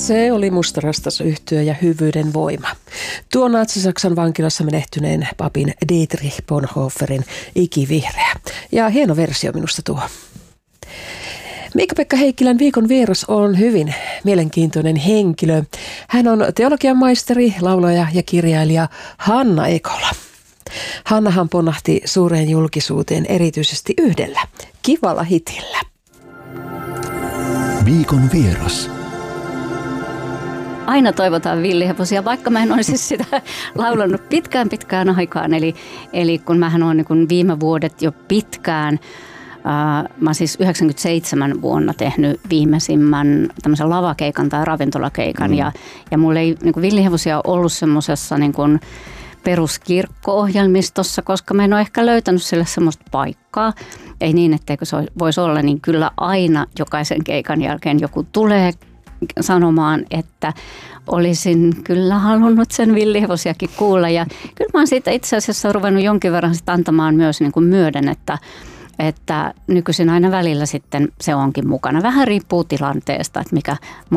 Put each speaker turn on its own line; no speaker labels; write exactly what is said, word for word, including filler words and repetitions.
Se oli mustarastas yhtye ja hyvyyden voima. Tuo Natsi-Saksan vankilassa menehtyneen papin Dietrich Bonhoefferin Ikivihreä. Ja hieno versio minusta tuo. Miikka-Pekka Heikkilän viikon vieras on hyvin mielenkiintoinen henkilö. Hän on teologian maisteri, laulaja ja kirjailija Hanna Ekola. Hannahan ponnahti suureen julkisuuteen erityisesti yhdellä, kivalla hitillä.
Viikon vieras.
Aina toivotaan villihevosia, vaikka mä en olisi sitä laulanut pitkään pitkään aikaan. Eli, eli kun mähän olen niin viime vuodet jo pitkään, ää, mä siis yhdeksänkymmentäseitsemän vuonna tehnyt viimeisimmän tämmöisen lavakeikan tai ravintolakeikan. Mm. Ja, ja mulla ei niin villihevosia ollut semmoisessa niin kuin peruskirkko-ohjelmistossa, koska mä en ole ehkä löytänyt sille semmoista paikkaa. Ei niin, etteikö se voisi olla, niin kyllä aina jokaisen keikan jälkeen joku tulee sanomaan, että olisin kyllä halunnut sen villihevosiakin kuulla. Ja kyllä mä oon siitä itse asiassa ruvennut jonkin verran sit antamaan myös niin kuin myöden, että, että nykyisin aina välillä sitten se onkin mukana. Vähän riippuu tilanteesta, että mikä